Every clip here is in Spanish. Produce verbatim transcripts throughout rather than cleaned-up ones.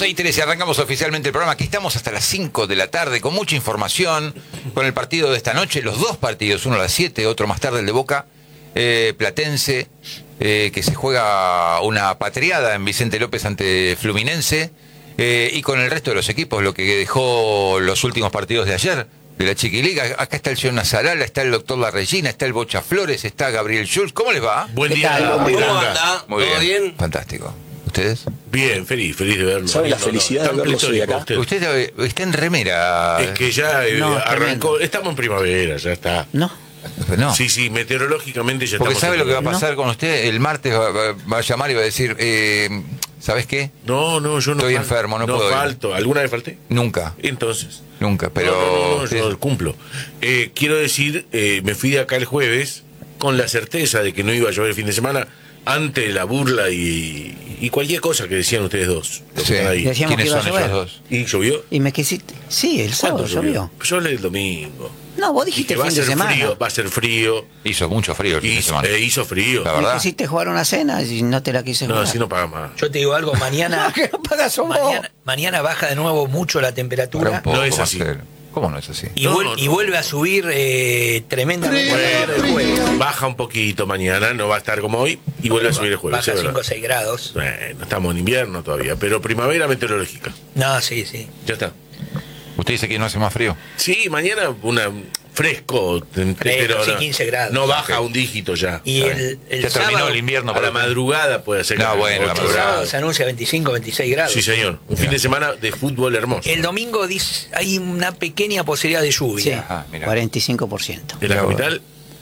seis trece, arrancamos oficialmente el programa. Aquí estamos hasta las cinco de la tarde con mucha información, con el partido de esta noche, los dos partidos, uno a las siete, otro más tarde, el de Boca, eh, Platense, eh, que se juega una patriada en Vicente López ante Fluminense, eh, y con el resto de los equipos, lo que dejó los últimos partidos de ayer, de la Chiquiliga. Acá está el señor Nazarala, está el doctor La Regina, está el Bocha Flores, está Gabriel Schulz. ¿Cómo les va? Buen día. ¿Cómo anda? Muy ¿Todo bien. bien? Fantástico. ¿Ustedes? Bien, feliz, feliz de verlo. ¿Sabe la No, felicidad no, de verlos hoy acá? Usted. Usted eh, está en remera. Es que ya eh, No, arrancó, tremendo. estamos en primavera, ya está. No. No. Sí, sí, meteorológicamente ya Porque estamos. sabe en lo que va a primavera. pasar con usted. El martes va, va- va a llamar y va a decir, eh, ¿sabes qué? No, no, yo no. Estoy fal- enfermo, no puedo ir. falto. ¿Alguna vez falté? Nunca, Entonces. nunca. Pero No, no, no, no, usted- yo cumplo. Eh, quiero decir, eh, me fui de acá el jueves con la certeza de que no iba a llover el fin de semana, ante la burla y, y cualquier cosa que decían ustedes dos. los Sí. que están ahí. Decíamos ¿Quiénes que iba a son ellos llover. dos? ¿Y llovió? Y me quisiste. Sí, el sábado ¿Cuándo llovió. Yo hablé el domingo. No, vos dijiste Dije, va a fin de ser semana. frío, va a ser frío. Hizo mucho frío el fin de Hizo, semana. eh, hizo frío. La Me verdad. quisiste jugar una cena y no te la quise No, jugar. así no paga más. Yo te digo algo, mañana, ¿Qué no pagas vos? mañana, mañana baja de nuevo mucho la Para temperatura un poco, No es así. Marcelo. ¿Cómo no es así? y, No, vuel- no. y vuelve a subir eh, tremendamente a partir del jueves. Baja un poquito mañana, no va a estar como hoy, y vuelve a subir el jueves. Baja es cinco o verdad. seis grados. Bueno, estamos en invierno todavía, pero primavera meteorológica. No, sí, sí. Ya está. ¿Usted dice que no hace más frío? Sí, mañana una fresco, pero sí, no, quince grados. no baja un dígito ya. Y Está el, el ya terminó sábado, el invierno. A la para- madrugada puede ser. que No, tenga bueno, la ocho el madrugada. sábado grados. se anuncia veinticinco, veintiséis grados. Sí, señor. Un fin de semana de fútbol hermoso. El domingo dice, hay una pequeña posibilidad de Sí, lluvia. Ah, mira. cuarenta y cinco por ciento. En la Mirá vos. capital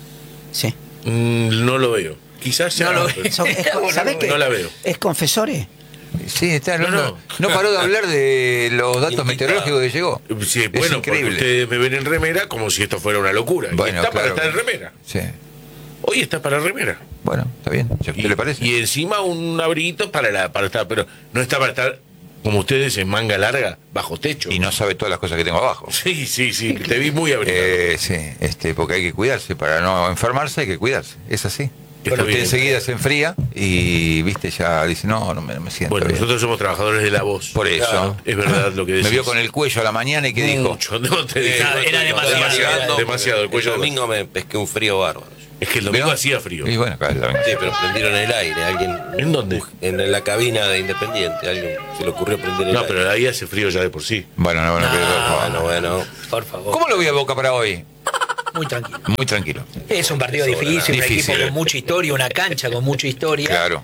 Sí. mm, no lo veo. Quizás sea. No lo pero- veo. Eso- es- No, ¿Sabés no, qué? no la veo. Es confesores. Sí, está, no, No, no, no. no paró de hablar de los datos Indicado. meteorológicos que llegó. Sí, Es bueno, porque increíble. ustedes me ven en remera como si esto fuera una locura. Y Bueno, está claro. para estar en remera. Sí. Hoy está para remera. Bueno, está bien. Si a usted Y, le parece. y encima un abriguito para la para estar, pero no está para estar como ustedes en manga larga, bajo techo. Y no sabe todas las cosas que tengo abajo. Sí, sí, sí, te vi muy abrigado. Eh, sí, este, porque hay que cuidarse. Para no enfermarse hay que cuidarse. Es así. Está Usted bien. enseguida se enfría y, viste, ya dice, no, no me, no me siento Bueno, bien. nosotros somos trabajadores de la voz. Por eso. Claro, es verdad lo que decís. Me vio con el cuello a la mañana y ¿qué dijo? Mucho, no te digo. Era- era demasiado. demasiado, demasiado, el cuello. El domingo me pesqué un frío bárbaro. Es que el domingo ¿Vio? hacía frío. Y bueno, claro, la- Sí, pero prendieron el aire. Alguien, ¿En dónde? En la cabina de Independiente. Alguien se le ocurrió prender el No, aire. pero ahí hace frío ya de por sí. Bueno, no, bueno, No, pero- Bueno, bueno. Por favor. ¿Cómo lo vio Boca para hoy? Muy tranquilo. Muy tranquilo. Es un partido difícil, un Difícil. equipo con mucha historia, una cancha con mucha historia. Claro.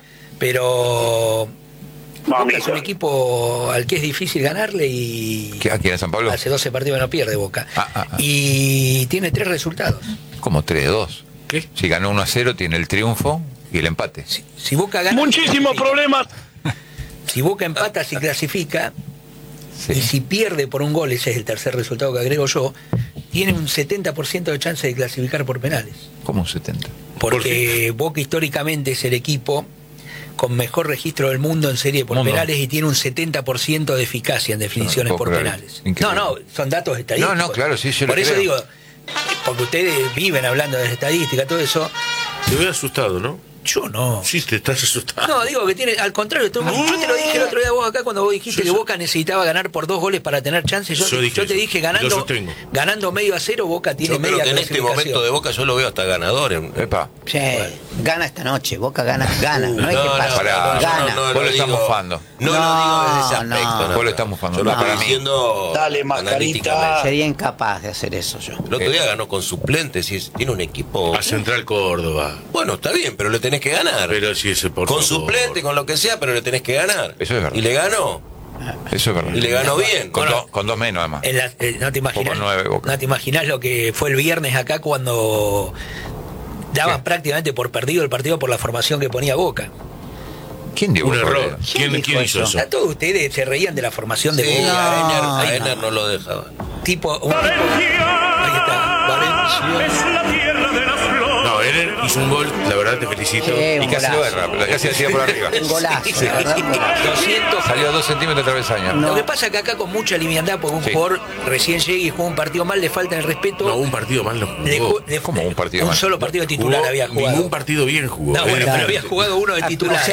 Pero Boca es un equipo al que es difícil ganarle y ¿Qué- ¿Aquí en San Pablo? hace doce partidos que no pierde Boca. Ah, ah, ah. Y tiene tres resultados. Como tres dos. ¿Qué? Si ganó uno a cero, tiene el triunfo y el empate. Si, si Boca gana, Muchísimos problemas. si Boca empata, se clasifica. Sí. Y si pierde por un gol, ese es el tercer resultado que agrego yo, tiene un setenta por ciento de chance de clasificar por penales. ¿Cómo un setenta? Porque Boca históricamente es el equipo con mejor registro del mundo en serie por Mundo. penales y tiene un setenta por ciento de eficacia en definiciones No, por puedo penales. creer. Increíble. No, no, son datos estadísticos. No, no, claro, sí, yo lo Por eso creo. digo, porque ustedes viven hablando de estadística, todo eso, Te veo asustado, ¿no? yo no. Sí, te estás asustado. No, digo que tiene, al contrario, tú- yo te lo dije el otro día a vos acá cuando vos dijiste Yo- que Boca necesitaba ganar por dos goles para tener chance. Yo, Yo yo, dije te eso. dije Lo ganando, sostengo. ganando medio a cero, Boca tiene Yo creo media que en este clasificación. momento de Boca yo lo veo hasta ganador. En, Epa. Sí, gana esta noche. Boca gana, gana. No, es que pasa. pará. Gana. Vos lo estás digo- mofando. No, No, lo digo desde ese no. aspecto. Vos lo estás mofando. Yo lo No, estoy para mí. diciendo Dale, mascarita. analíticamente. Sería incapaz de hacer eso yo. El otro día ganó con suplentes y es- tiene un equipo. A Central Córdoba. Bueno, está bien, pero le tenés que ganar. Pero si ese por con favor. suplente, con lo que sea, pero le tenés que ganar. Eso es verdad. Y le ganó. Eso es verdad. Y le ganó bien. Con, Bueno. dos- con dos menos, además. En la- eh, no te imaginas, Como nueve, Boca. no te imaginas lo que fue el viernes acá cuando daban ¿Qué? prácticamente por perdido el partido por la formación que ponía Boca. ¿Quién dio Un Boca? error. ¿Quién, dijo quién hizo eso? eso? A todos ustedes se reían de la formación de Sí, Boca. a Ener, No, a no. Ener no lo dejaba. Tipo, un tipo- ahí está, Valencia. No, Ener hizo un gol, la verdad te felicito. Sí, Y un casi lo golazo. erra, pero casi decía por arriba. Un golazo, la verdad, un golazo. doscientos. Salió a dos centímetros de travesaño. No. Lo que pasa es que acá con mucha liviandad, porque un Sí. jugador recién llega y juega un partido mal, le falta el respeto. No, un partido mal no jugó. Le ju- le- ¿Cómo un partido Un mal? solo partido titular Jugó- había jugado. Ningún partido bien jugó. No, bueno, Eh, pero había jugado uno de Ah, titular. O sea,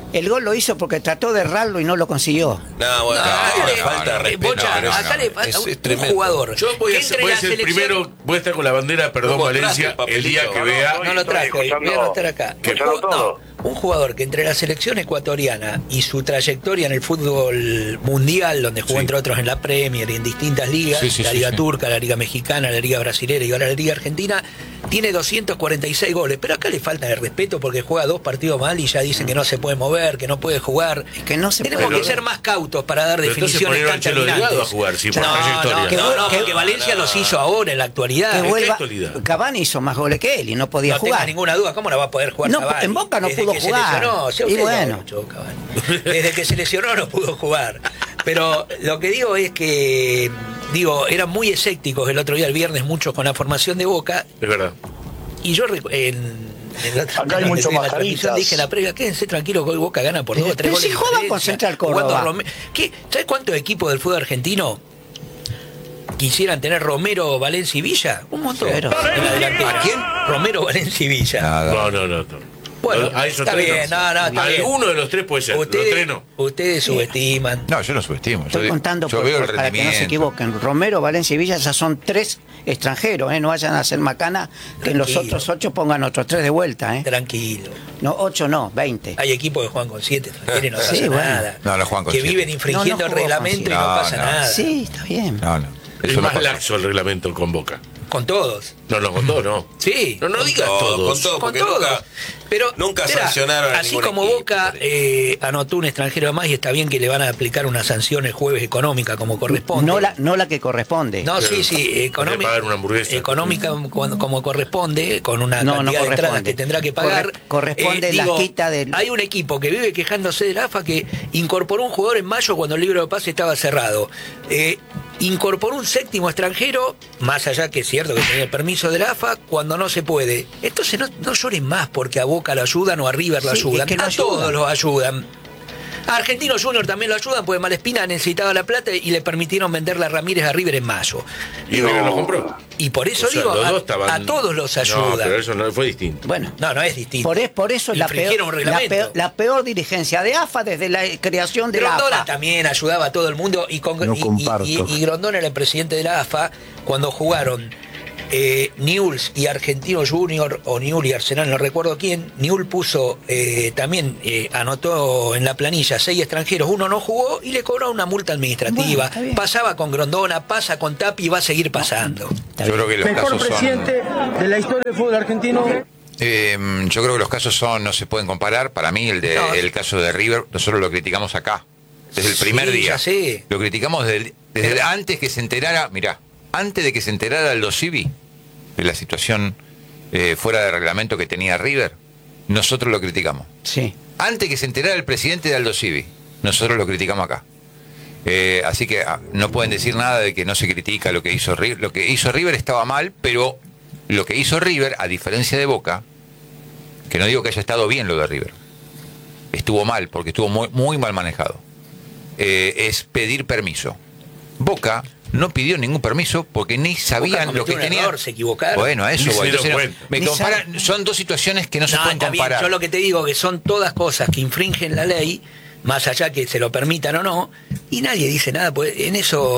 El gol lo hizo porque trató de errarlo y no lo consiguió. No, bueno, No, no, acá le- falta de eh, respeto. Bocha, pero es- acá le es- falta es un, un tremendo. jugador. Yo voy a que ser, entre voy a la ser el selección- primero, voy a estar con la bandera, perdón, No mostraste Valencia, el papelito. el día que No, vea. No lo traje hoy, voy a anotar acá. ¿Qué? Un ju- no, un jugador que entre la selección ecuatoriana y su trayectoria en el fútbol mundial, donde jugó Sí. entre otros en la Premier y en distintas ligas, Sí, sí, la sí, Liga sí. Turca, la Liga Mexicana, la Liga Brasilera y ahora la Liga Argentina, tiene doscientos cuarenta y seis goles. Pero acá le falta el respeto porque juega dos partidos mal y ya dicen que no se puede mover, que no puede jugar. Es que no se Tenemos puede. que ser más cautos para dar Pero entonces definiciones poner a tan Anchelo terminantes. Delgado a jugar, sí, por no, trayectoria. no, Que no, vos- no, que- porque Valencia los hizo ahora en la actualidad. Que ¿qué vuelva, actualidad? Cavani hizo más goles que él y no podía No jugar. tengas ninguna duda, ¿cómo no va a poder jugar No, Cavani? en Boca no Desde pudo que jugar. Se lesionó, si a Y usted bueno. lo mucho, Cavani. Desde que se lesionó no pudo jugar. Pero lo que digo es que, digo, eran muy escépticos el otro día, el viernes, muchos con la formación de Boca. Es verdad. Y yo recu- en, en la, Acá hay en mucho la más transmisión caritas. dije en la previa, quédense tranquilos que hoy Boca gana por Pero dos, tres si goles. de jodan con diferencia, Central jugando Córdoba. Rome- ¿Qué? ¿Sabes cuántos equipos del fútbol argentino quisieran tener Romero, Valencia y Villa? Un montón. Cero. En la delantera. ¿A quién? Romero, Valencia y Villa. Nada. No, no, no. no. Bueno, a esos está tres bien, no, no, está bien. Alguno de los tres puede ser, los Ustedes, tres no. ustedes subestiman. No, yo no subestimo. Estoy yo, contando yo por- veo por- el para que no se rendimiento. equivoquen. Romero, Valencia y Villa ya son tres extranjeros, ¿eh? No vayan a hacer macana que en los Tranquilo. otros ocho pongan otros tres de vuelta, ¿eh? Tranquilo. No, ocho no, veinte. Hay equipos que juegan con siete extranjeros y no pasa Sí, bueno. nada. No, no juegan con que siete. viven infringiendo No, no el jugó con reglamento y no, siete. pasa No, no. nada. Sí, está bien. No, no. Es Eso no más pasa. laxo el reglamento con Boca. Con todos. No, no, con todos no. Sí. No, no con digas todo, todos. con todo. Con porque todos. nunca- Pero nunca mirá, sancionaron a así ningún como equipo, Boca creo. eh, anotó un extranjero más y está bien que le van a aplicar una sanción el jueves económica como corresponde. No la, no la que corresponde. No, sí, sí, Podría económica, pagar una hamburguesa. económica cuando- como corresponde, con una No, no cantidad de entradas corresponde. que tendrá que pagar. Corre- corresponde la quita del- Hay un equipo que vive quejándose del A F A que incorporó un jugador en mayo cuando el libro de pase estaba cerrado. Eh, incorporó un séptimo extranjero, más allá que es cierto que tenía el permiso del A F A, cuando no se puede. Entonces no, no lloren más porque a Boca lo ayudan o a River lo Sí, ayudan. es que lo a ayudan. todos los ayudan. A Argentinos Junior también lo ayudan porque Malespina necesitaba la plata y le permitieron venderle a Ramírez a River en mayo. Y River lo compró. Y por eso O sea, digo, los a, dos estaban- a todos los No, ayuda. pero eso no fue distinto. Bueno, No, no es distinto. por, es, por eso es la peor, Infringieron un la, reglamento. peor, la peor dirigencia de A F A desde la creación de la Grondona A F A. también ayudaba a todo el mundo y, con, No y- y- comparto. y- y Grondona era el presidente de la A F A cuando jugaron eh, Newell's y Argentino Junior o Newell y Arsenal, no recuerdo quién. Newell puso eh, también, eh, anotó en la planilla seis extranjeros, uno no jugó y le cobró una multa administrativa. Bueno, está bien. Pasaba con Grondona, pasa con Tapi y va a seguir pasando. Está Yo bien. creo que los Mejor casos son. presidente de la historia del fútbol argentino. Eh, yo creo que los casos son, no se pueden comparar. Para mí, el de No. el caso de River, nosotros lo criticamos acá, desde el Sí, primer día. ya sé. Lo criticamos desde, el- desde el- antes que se enterara, mirá, antes de que se enterara Aldo Civi de la situación eh, fuera de reglamento que tenía River, nosotros lo criticamos. Sí. Antes que se enterara el presidente de Aldo Civi, nosotros lo criticamos acá. Eh, así que ah, no pueden decir nada de que no se critica lo que hizo River. Lo que hizo River estaba mal, pero lo que hizo River, a diferencia de Boca, que no digo que haya estado bien lo de River, estuvo mal, porque estuvo muy, muy mal manejado, eh, es pedir permiso. Boca no pidió ningún permiso porque ni sabían cometió lo que un tenían. error, se equivocaron. Bueno, a eso Ni se voy. dieron Entonces, cuenta. me Ni comparan- saben. son dos situaciones que no, se No, pueden está bien. comparar. Yo lo que te digo que son todas cosas que infringen la ley, más allá que se lo permitan o no, y nadie dice nada, pues en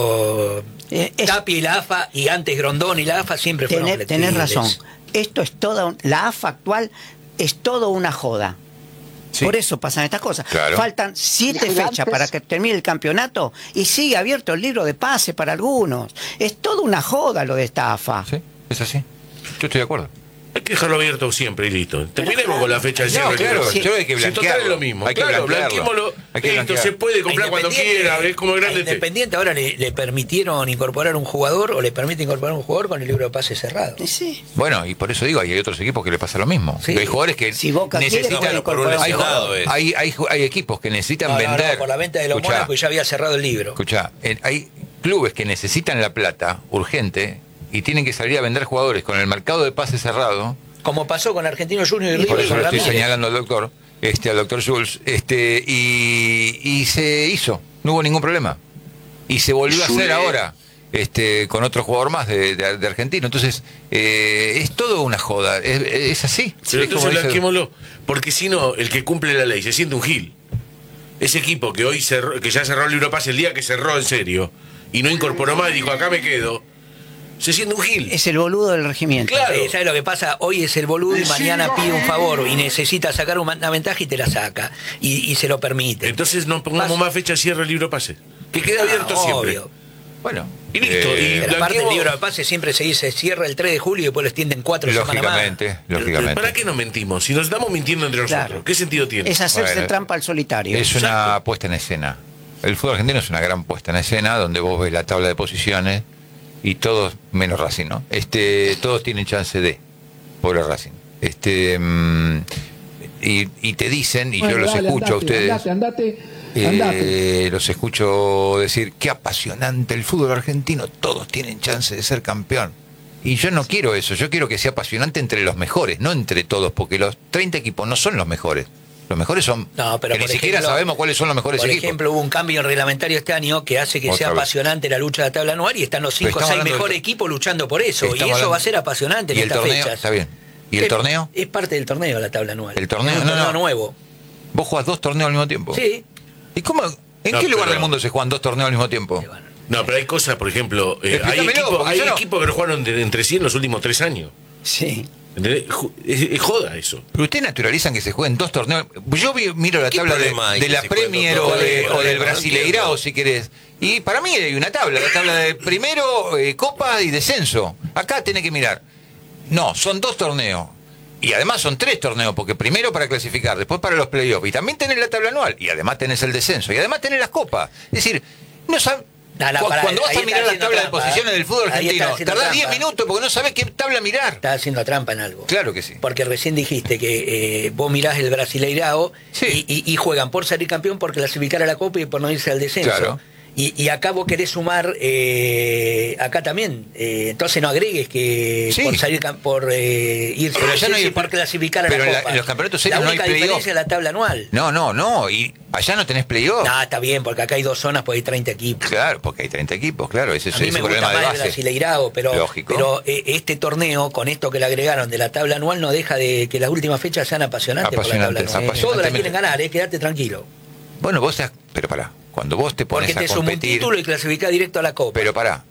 eso Eh, es- Tapia y la A F A, y antes Grondón y la A F A siempre fueron Tener, tenés flexibles. razón. Esto es toda, un- la A F A actual es todo una joda. Sí. Por eso pasan estas cosas. Claro. Faltan siete Gigantes. fechas para que termine el campeonato y sigue abierto el libro de pase para algunos. Es toda una joda lo de esta A F A. Sí, es así. Yo estoy de acuerdo. Hay que dejarlo abierto siempre y listo. Terminemos con la fecha de No, cierre. claro, Sí. yo creo que hay que Si total blanquearlo. es lo mismo. Hay que claro, blanquearlo. blanquémoslo. Hay que Esto blanquear. se puede comprar A cuando Independiente- quiera, es como a grande esté. Independiente ahora le, le permitieron incorporar un jugador o le permite incorporar un jugador con el libro de pase cerrado. Y sí. Bueno, y por eso digo, hay otros equipos que le pasa lo mismo. Sí. Hay jugadores que Si Boca quiere, necesitan... puede por un incorporar un hay, lesionado, jugador. es. hay, hay, hay equipos que necesitan No, no, no, vender... por la venta de los Escuchá, Mónacos ya había cerrado el libro. Escuchá, en- hay clubes que necesitan la plata urgente y tienen que salir a vender jugadores con el mercado de pase cerrado. Como pasó con Argentinos Junior y River. Por eso con lo estoy Ramírez. señalando al doctor, este, al doctor Jules, este, y, y se hizo, no hubo ningún problema. Y se volvió a hacer Zule. ahora, este, con otro jugador más de, de, de Argentino. Entonces, eh, es todo una joda, es, es así. Pero Es como entonces dice- blanquémoslo. Porque si no, el que cumple la ley se siente un gil. ese equipo que hoy cerró, que ya cerró el libro de pase el día que cerró en serio, y no incorporó más y dijo, acá me quedo, se siente un gil. Es el boludo del regimiento. Claro. Eh, ¿Sabes lo que pasa? Hoy es el boludo y mañana pide un favor y necesita sacar una ventaja y te la saca. Y, y se lo permite. Entonces no pongamos Pas- más fecha de cierre el libro de pase. Que quede abierto Ah, siempre. obvio. Bueno, Y listo, eh, y Pero aparte blanqueemos- del libro de pase siempre se dice cierra el tres de julio y después lo extienden cuatro semanas más. lógicamente, lógicamente. ¿Para qué nos mentimos? Si nos estamos mintiendo entre nosotros, Claro. ¿qué sentido tiene? Es hacerse Bueno, trampa al solitario. Es una puesta en escena. El fútbol argentino es una gran puesta en escena donde vos ves la tabla de posiciones y todos, menos Racing, ¿no? Este, todos tienen chance de, pobre Racing. Este, mm, y, y te dicen, y Bueno, yo los dale, escucho a andate, ustedes, Andate, andate, andate. eh, los escucho decir, qué apasionante el fútbol argentino, todos tienen chance de ser campeón. Y yo no quiero eso, yo quiero que sea apasionante entre los mejores, no entre todos, porque los treinta equipos no son los mejores. Los mejores son, No, pero que ni por siquiera ejemplo- sabemos cuáles son los mejores Por equipos. ejemplo, hubo un cambio reglamentario este año que hace que Otra sea vez. apasionante la lucha de la tabla anual y están los Pero cinco o estamos seis hablando mejores del- equipos luchando por eso. Y eso Estamos hablando- va a ser apasionante en ¿Y el estas torneo? fechas. Está bien. ¿Y el Es- torneo? Es parte del torneo la tabla anual. ¿El torneo? Es un No, torneo no. nuevo. ¿Vos jugás dos torneos al mismo tiempo? Sí. ¿Y cómo? ¿En No, qué lugar pero- del mundo se juegan dos torneos al mismo tiempo? No, pero hay cosas, por ejemplo, eh, hay Explícamelo, equipos porque hay yo no- equipos que no jugaron de- entre sí en los últimos tres años. Sí. ¿Entendés? Ju- Es, es joda eso. Pero ustedes naturalizan que se jueguen dos torneos. Yo vi- miro la ¿Qué tabla de, problema hay de que la se jueguen Premier dos o, torneos? de- ¿Cuál o es el del problema? Brasileirao, No si querés. Y para mí hay una tabla, la tabla de primero, eh, Copa y descenso. Acá tenés que mirar. No, son dos torneos. Y además son tres torneos, porque primero para clasificar, después para los playoffs. Y también tenés la tabla anual. Y además tenés el descenso. Y además tenés las copas. Es decir, no sab- No, no, cu- pará, cuando vas ahí a está mirar la haciendo tabla de trampa, posiciones ¿eh? del fútbol Ahí está argentino, haciendo tardás diez trampa. minutos porque no sabés qué tabla mirar. Estás haciendo trampa en algo. Claro que sí. Porque recién dijiste que eh, vos mirás el Brasileirao Sí. y, y- y juegan por salir campeón, por clasificar a la Copa y por no irse al descenso. Claro. Y, y acá vos querés sumar, eh, acá también. Eh, entonces no agregues que Sí. por salir cam- por eh, irse Pero al ya no hay- descenso y por clasificar a pero la en la- Copa. en los campeonatos serios la no hay única playoff. diferencia es la tabla anual. No, no, no. Y allá no tenés playoff. No, está bien, porque acá hay dos zonas, porque hay treinta equipos. Claro, porque hay treinta equipos, claro. Ese es A mí ese me gusta problema de más el base. Brasileirao, pero, Lógico. pero eh, este torneo, con esto que le agregaron de la tabla anual, no deja de que las últimas fechas sean apasionantes, por la Apasionantes, tabla anual. apasionantemente. Todos la quieren ganar, eh, quédate tranquilo. Bueno, vos estás. Pero pará. Cuando vos te pones Porque te a suma un competir. título y clasificás directo a la Copa. Pero pará.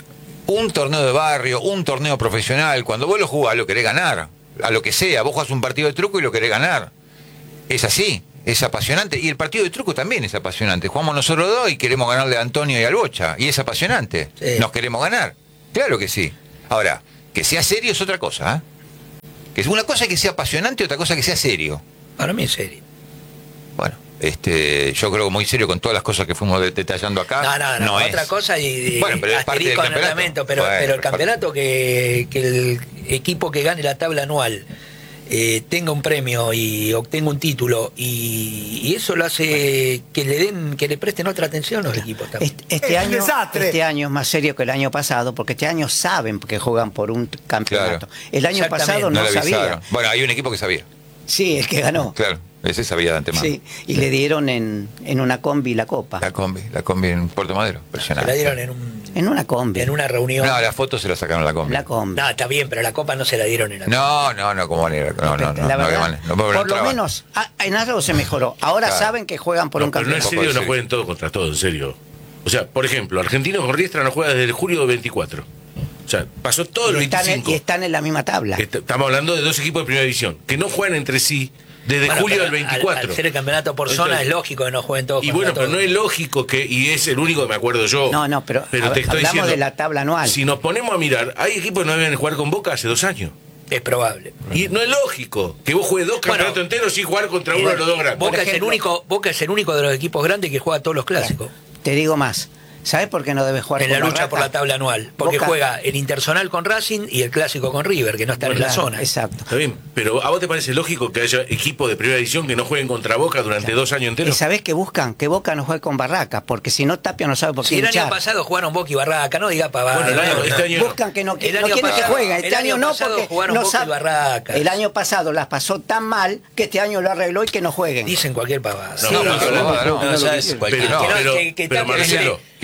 Un torneo de barrio, un torneo profesional, cuando vos lo jugás, lo querés ganar. A lo que sea. Vos jugás un partido de truco y lo querés ganar. Es así. Es apasionante. Y el partido de truco también es apasionante. Jugamos nosotros dos y queremos ganarle a Antonio y al Bocha. Y es apasionante. Sí. Nos queremos ganar. Claro que sí. Ahora, que sea serio es otra cosa. ¿eh? Que es una cosa es que sea apasionante y otra cosa que sea serio. Para mí es serio. Bueno, este, yo creo que muy serio con todas las cosas que fuimos de- detallando acá. No, no, no, es. otra cosa y, y Bueno, pero es parte del asterisco en el campeonato. reglamento, pero, Bueno, pero el pero campeonato que, que el equipo que gane la tabla anual eh, tenga un premio y obtenga un título y, y eso lo hace que le den, que le presten otra atención los equipos también. Este, este año, este año es más serio que el año pasado, porque este año saben que juegan por un campeonato. Claro. El año Exactamente. pasado no, No le sabía. avisaron. Bueno, hay un equipo que sabía. Sí, el que ganó. Claro, ese sabía de antemano. Sí, y le dieron en, en una combi la copa. La combi, la combi en Puerto Madero. Se Impresionante. la dieron en, un, En una combi. en una reunión. No, la foto se la sacaron a la combi. La combi. No, está bien, pero la copa no se la dieron en la No, no, no, como manera. No, no, no. La no, verdad, que manera. No, pero no por lo entraba. menos ah, en algo se mejoró. Ahora Claro. saben que juegan por No, un pero no es campeonato. serio, no serio. jueguen todo contra todo, en serio. O sea, por ejemplo, Argentinos con Riestra no juega desde el julio del veinticuatro. O sea, pasó todo el y, están en, veinticinco. y están en la misma tabla. Est- Estamos hablando de dos equipos de primera división que no juegan entre sí desde Bueno, julio pero del veinticuatro. Al, al ser el campeonato por zona Entonces- es lógico que no jueguen todos Y contra bueno, pero todos. no es lógico que, y es el único que me acuerdo yo. No, no, pero, pero hab- te estoy hablamos diciendo, de la tabla anual. Si nos ponemos a mirar, hay equipos que no deben jugar con Boca hace dos años. Es probable. Y no es lógico que vos juegues dos Bueno, campeonatos enteros sin jugar contra uno de los dos grandes. Boca, Por es el ejemplo- único, Boca es el único de los equipos grandes que juega todos los clásicos. Te digo más. ¿Sabes por qué no debe jugar En con la lucha Barraca? por la tabla anual. Porque Boca- juega el Interzonal con Racing y el Clásico con River, que no están en la Claro, zona. Exacto. Está bien, pero ¿a vos te parece lógico que haya equipos de primera división que no jueguen contra Boca durante dos años ¿Y enteros? sabés qué buscan? Que Boca no juegue con Barraca, porque si no Tapia no sabe por qué Si el año hinchar. pasado jugaron Boca y Barraca, no diga pavada. Bueno, el año- no, este no. año no. Buscan que no, que El no año quieren que pasado- jueguen. Este el año año no pasado porque jugaron no Boca y sabe- Barracas. El año pasado las pasó tan mal que este año lo arregló y que no jueguen. Dicen cualquier pavada. No, No, pero- pero no, no, No, no, ya es no, cualquier- no, Que no, pero- que- que pero Tapia Marcelo, dice-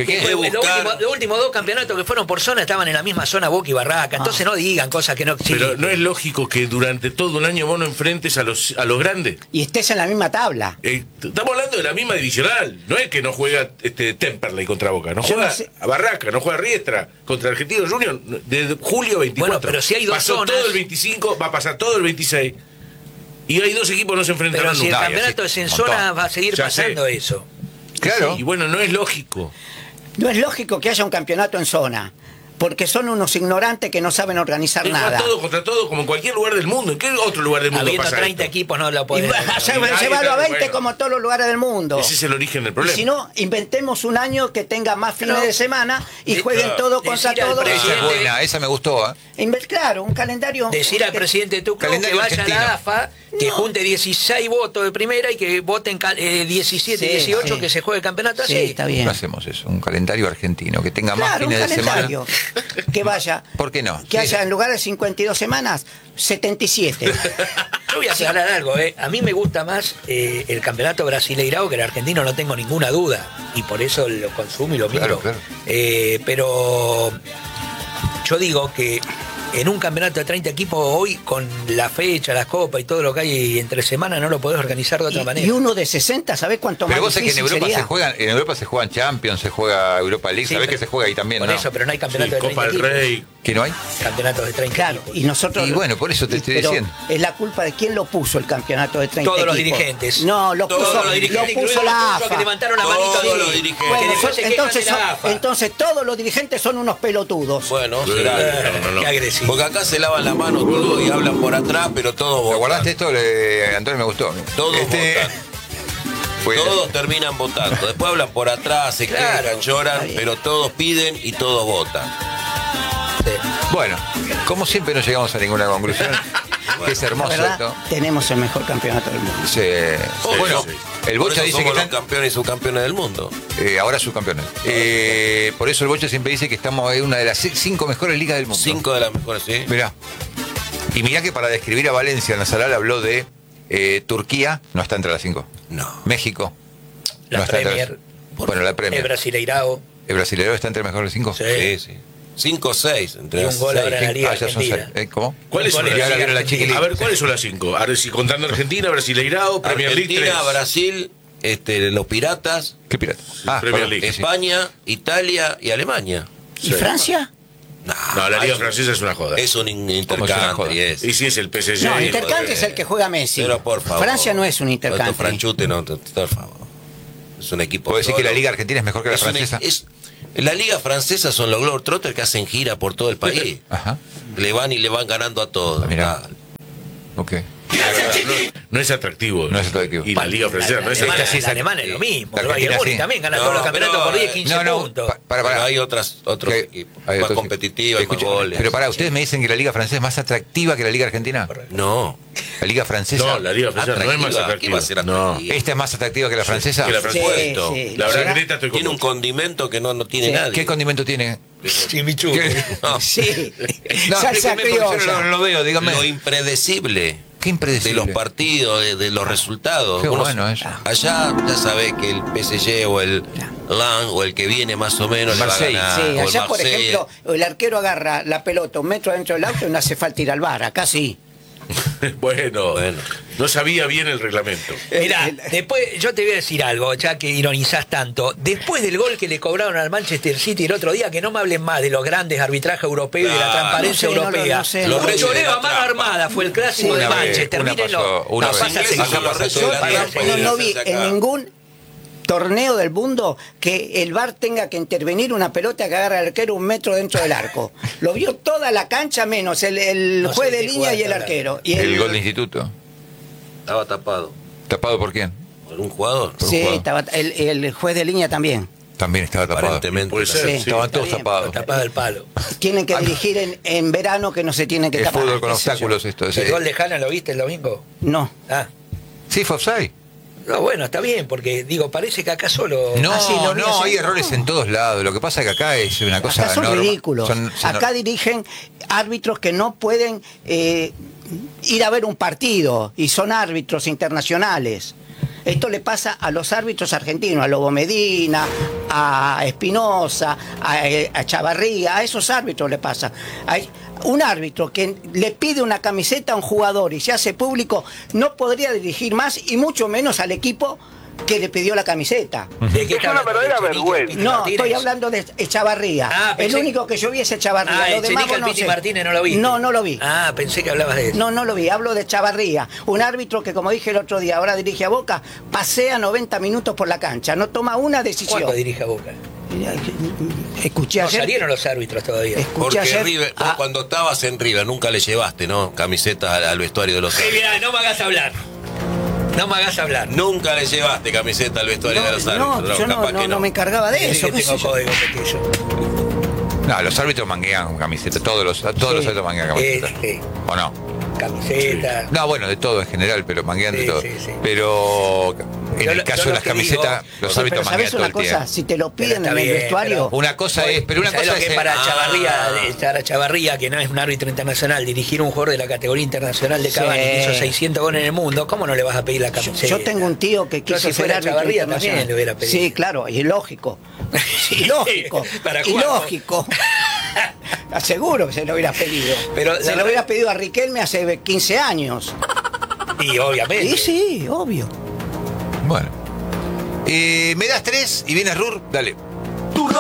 ¿Qué, qué? Que Puede los buscar- últimos, los últimos dos campeonatos que fueron por zona estaban en la misma zona Boca y Barraca. Entonces no digan cosas que no existen. Pero no es lógico que durante todo un año vos no enfrentes a los, a los grandes. Y estés en la misma tabla. Eh, estamos hablando de la misma divisional. No es que no juega este Temperley contra Boca. No Yo juega no sé. a Barraca, no juega Riestra contra Argentino Junior desde julio veinticuatro. Bueno, pero si hay dos Pasó zonas- todo el veinticinco, va a pasar todo el veintiséis. Y hay dos equipos que no se enfrentan Pero si el nunca. campeonato sí, es en un montón. zona, va a seguir Ya pasando sé. eso. Claro. Y bueno, no es lógico. No es lógico que haya un campeonato en zona, porque son unos ignorantes que no saben organizar Es nada. todo contra todo, como en cualquier lugar del mundo. ¿En qué otro lugar del mundo Habiendo pasa treinta esto? equipos no lo Y podés. va- Ahí lle- está, Llévalo a veinte bueno. como todos los lugares del mundo. Ese es el origen del Y problema. si no, inventemos un año que tenga más fines Pero- de semana y de- jueguen claro. todo contra Decir al todo. Esa es presidente- buena, esa me gustó. ¿eh? Inve- Claro, un calendario. Decir al que- presidente de tu club que Calendario vaya argentino. a la A F A, que No. junte dieciséis votos de primera y que voten ca- eh, diecisiete y Sí, dieciocho, sí. que se juegue el campeonato Sí, así. está bien. No hacemos eso, un calendario argentino, que tenga más Claro, un fines de semana. calendario. Que vaya. ¿Por qué no? Que Sí. haya en lugar de cincuenta y dos semanas, setenta y siete. Yo voy a aclarar algo, ¿eh? A mí me gusta más eh, el campeonato brasileirao que el argentino, no tengo ninguna duda. Y por eso lo consumo y lo miro. Claro, claro. Eh, pero yo digo que en un campeonato de treinta equipos hoy, con la fecha, las copas y todo lo que hay entre semana, no lo podés organizar de otra Y, manera. y uno de sesenta, ¿sabés cuánto Pero más vos sabés que en difícil Europa sería? se juegan, en Europa se juegan Champions, se juega Europa League, Sí, sabés pero- que se juega ahí también, Por ¿no? eso, pero no hay Sí, campeonato de Copa treinta del equipos. Rey. ¿Que no hay? Campeonatos de treinta Claro, equipos. y nosotros. Y bueno, por eso te estoy pero diciendo. es la culpa de quién lo puso el campeonato de treinta Todos los equipos. dirigentes. No, lo Todos puso, los dirigentes, lo puso incluidos la los A muchos F A. que levantaron la manito Todos así. los dirigentes. Bueno, Que después son- se quejan entonces, de la son- A F A. entonces todos los dirigentes son unos pelotudos. Bueno, Sí. será. No, no, no. Qué agresivo. Porque acá se lavan la mano todo y hablan por atrás, pero todos ¿Te votan. guardaste esto, le- Antonio? Me gustó. Todos Este, votan. pues, Todos terminan votando. Después hablan por atrás, se Claro, quejan, lloran, está bien. pero todos piden y todos votan. Sí. Bueno, como siempre no llegamos a ninguna conclusión. Que es La hermoso verdad, esto. tenemos el mejor campeonato del mundo. Se- Sí, bueno, sí. el Por Bocha eso dice que somos los están, campeones y subcampeones del mundo. eh, ahora subcampeones. Eh, por eso el Bocha siempre dice que estamos en una de las cinco mejores ligas del mundo. Cinco de las mejores, ¿sí? Mirá. Y mirá que para describir a Valencia, Nazaral habló de eh, Turquía, no está entre las cinco. No. México. La no está entre Premier. las- Bueno, la El Premier. Brasileirao. ¿El brasileño está entre los mejores cinco? Sí. Sí, sí. Cinco o seis. Entre Y las un gol seis. ahora en la Liga Ah, ya son Argentina. seis. Eh, ¿Cómo? ¿Cuáles son ¿Cuál es las la Liga cinco? Argentina? A ver, ¿cuáles son las cinco? A ver, si contando Argentina, Brasileirao, Premier League Argentina, tres. Brasil, este, los Piratas, ¿Qué pirata? Ah, Premier perdón, League. sí, sí. España, Italia y Alemania. ¿Y Sí. Francia? No, No, la Liga es- francesa es una joda. Es un in- ¿Cómo es una intercountry. joda? Es. Y si es el P S G. No, el- intercountry es el que juega Messi. Pero por favor. Francia no es un Estos intercountry. franchute, no, t- por favor. Es un equipo. ¿Puedo decir que solo. la Liga Argentina es mejor que la Es un- francesa? es- la Liga francesa son los Globetrotters que hacen gira por todo el país. Ajá. Le van y le van ganando a todos. Ah, mirá. Ah, Ok. No es atractivo. No es atractivo. Y la Liga francesa no es Alemania, Esta sí es- Alemania es lo mismo. La El Bayern Argentina Múnich sí. también gana No, todos los campeonatos pero, por diez, eh, quince No, no, puntos. pa- para, pero para. hay otras, otros Que- equipos. hay Más otros- competitivas, más Escucha, goles. Pero para, ¿ustedes me dicen que la Liga Francesa es más atractiva que la Liga Argentina? No. La Liga Francesa. No, la Liga francesa no es más Atractiva, ¿qué atractiva. va a ser No. atractiva? ¿Esta es más atractiva que la francesa? que la Sí, Supuesto. sí. La verdad ¿Será? que neta estoy con Tiene un mucho. condimento que no, no tiene Sí. nadie. ¿Qué condimento tiene? Chimichurri. ¿Qué? No. Sí. No, Salsa explíqueme, porque yo no, criolla. no lo veo, dígame. Lo impredecible. ¿Qué impredecible? De los partidos, de, de los resultados. Qué Uno- bueno eso. Allá ya sabés que el P S G o el Lan o el que viene más o menos le Marseille. va a ganar. Sí, o el allá por Marsella. ejemplo, el arquero agarra la pelota un metro dentro del auto y no hace falta ir al bar, acá sí. Bueno, Bueno. no sabía bien el reglamento. Mirá, El- el- después yo te voy a decir algo, ya que ironizás tanto. Después del gol que le cobraron al Manchester City el otro día, que no me hablen más de los grandes arbitrajes europeos y de la Claro. transparencia No sé, no, no, europea. no sé, Los Un reyes de choreo la a mano trampa. armada fue el clásico Sí, de una vez, Manchester. una Mírenlo. pasó, una No, vez. pasa Los seguido. ingleses son los reyes de la Pasa trampa. seguido. No, no vi hacerse en acá. ningún torneo del mundo que el V A R tenga que intervenir una pelota que agarra al arquero un metro dentro del arco. Lo vio toda la cancha menos el, el No sé juez de de qué línea juega y el está arquero. Y El gol de instituto. Estaba tapado ¿Tapado por quién? por un jugador. por un Sí, jugador. estaba, el, el juez de línea también. También estaba tapado. Aparentemente. Puede ser, Sí. sí. Estaban está todos bien, tapados. Tapado el palo. Tienen que dirigir en, en verano que no se tienen que Es tapar. fútbol con qué sé yo. obstáculos esto. es- ¿El gol de Haaland lo viste el domingo? No. Ah. Sí, fue offside. No, bueno, está bien, porque digo, parece que acá solo. No, Ah, sí, lo vi no, ayer. hay errores en todos lados. Lo que pasa es que acá es una cosa Acá son norma- ridículos. son- son- Acá dirigen árbitros que no pueden eh, ir a ver un partido y son árbitros internacionales. Esto le pasa a los árbitros argentinos, a Lobo Medina, a Espinosa, a, a Chavarría, a esos árbitros le pasa. Hay un árbitro que le pide una camiseta a un jugador y se hace público, no podría dirigir más y mucho menos al equipo que le pidió la camiseta. ¿De qué Es una verdadera vergüenza. No, Martínez? estoy hablando de Echavarría. Ah, el pensé- único que yo vi es Echavarría. Ah, Lo el demás Chenica, el no Piti sé. Martínez no lo vi. No, no lo vi. Ah, pensé que hablabas de eso. No, no lo vi, hablo de Chavarría, un árbitro que, como dije el otro día, ahora dirige a Boca, pasea noventa minutos por la cancha, no toma una decisión. ¿Cuándo dirige a Boca? Escuché No ayer. salieron los árbitros todavía. Escuché Porque ayer. River, vos ah, cuando estabas en River nunca le llevaste, ¿no? Camisetas al, al vestuario de los Sí, árbitros. mirá, no me hagas hablar. No me hagas hablar. Nunca le llevaste camiseta al vestuario de los no, árbitros. yo no, capaz no, que no me encargaba de Dice eso. que qué tengo sé yo. código pequeño. No, los árbitros manguean con camiseta, todos los, todos Sí. los árbitros manguean camiseta. Este, ¿O no? camiseta. No, bueno, de todo en general, pero manguean de Sí, todo. sí, sí. Pero en Yo el lo- caso yo de lo las que camisetas, digo- los Sí, árbitros pero manguean ¿sabes todo una el cosa? tiempo. Si te lo Pero piden está en el bien, vestuario, pero- Una cosa es, pero una ¿Sabés cosa lo que es es para Ah. Chavarría, de- para Chavarría, que no es un árbitro internacional, dirigir un jugador de la categoría internacional de Sí. Cavani, que hizo seiscientos goles en el mundo? ¿Cómo no le vas a pedir la camiseta? yo tengo un tío que Yo, quiso si ser fuera árbitro Chavarría, internacional. también le hubiera pedido. Sí, claro, y lógico. Y lógico. Para y jugar. lógico. Seguro que se lo hubiera pedido. Pero se la- lo hubiera pedido a Riquelme hace quince años. Y obviamente. Y sí, obvio. Bueno. Eh, ¿Me das tres y viene Rur? Dale.